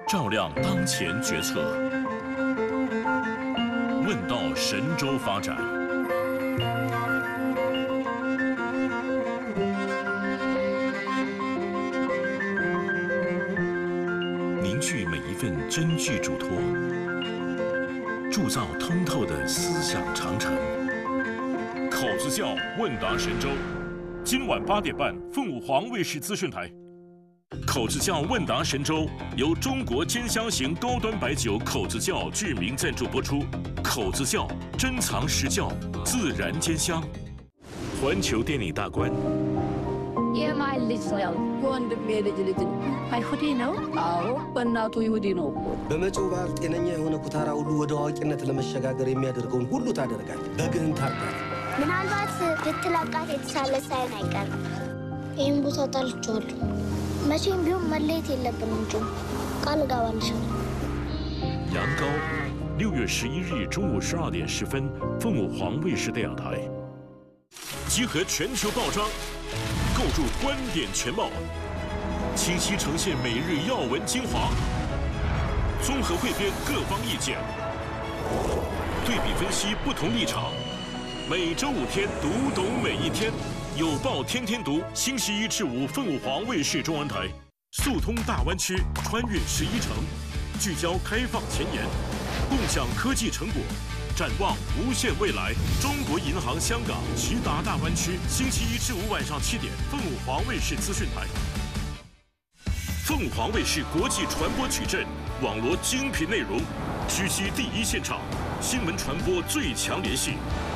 照亮当前决策。问道神州发展。凝聚每一份真挚嘱托，铸造通透的思想长城。口子窖问答神州，今晚8点半，凤舞凰卫视资讯台。口子窖问答神州由中国兼香型高端白酒口子窖巨名赞助播出。口子窖珍藏实窖，自然兼香。环球电影大观。 Yeah, my little one made it. My hoodie no? አዎ በእናቱ ይሁዲ ነው እኮ። በመጪው በዓል ጤነኛ የሆነ ኩታራ ሁሉ ወደ አዋቂነት ለመሸጋገር የሚያደርገውን ሁሉ ታደርጋለህ። በግህን ታርዳለህ። ምናልባት ብትለቃት የተሻለ ሳይሆን አይቀርም። ይህን ቦታ ጠልቼዋለሁ። መቼም ቢሆን መለየት የለብንም እንጂ ቃል እገባልሻለሁ። 羊羔，6月11日中午12点10分，凤舞凰卫视电影台。集合全球报章，构筑观点全貌，清晰呈现每日要闻精华，综合汇编各方意见，对比分析不同立场。每周5天，读懂每一天。有报天天读，星期1至5，凤舞凰卫视中文台。速通大湾区，穿越11城，聚焦开放前沿，共享科技成果，展望无限未来。中国银行香港直达大湾区，星期1至5晚上7点，凤舞凰卫视资讯台。凤舞凰卫视国际传播矩阵，网罗精品内容，狙击第一现场，新闻传播最强联系。